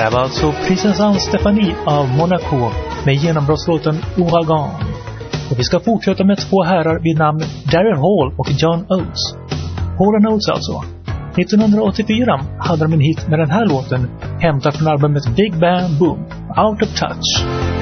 där var alltså prinsessan Stephanie av Monaco med genombrottslåten Ouragan. Och vi ska fortsätta med två herrar vid namn Daryl Hall och John Oates. Hall & Oates alltså. 1984 hade de en hit med den här låten hämtad från albumet Big Bang Boom, Out of Touch.